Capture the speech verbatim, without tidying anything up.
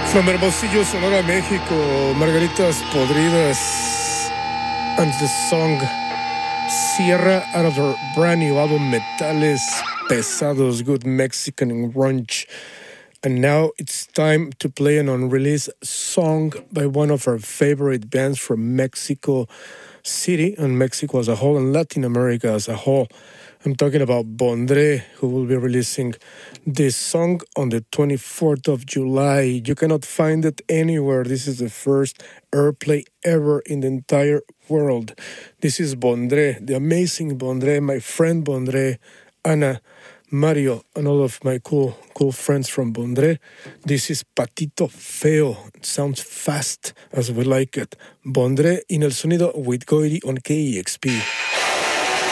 From Hermosillo, Sonora, México, Margaritas Podridas, and the song Sierra out of her brand new album Metales Pesados, good Mexican grunge. And now it's time to play an unreleased song by one of our favorite bands from Mexico City and Mexico as a whole and Latin America as a whole. I'm talking about Bondré, who will be releasing this song on the twenty-fourth of July. You cannot find it anywhere. This is the first airplay ever in the entire world. This is Bondré, the amazing Bondré, my friend Bondré, Ana, Mario, and all of my cool, cool friends from Bondré. This is Patito Feo. It sounds fast as we like it. Bondré in el sonido with Goiri on K E X P.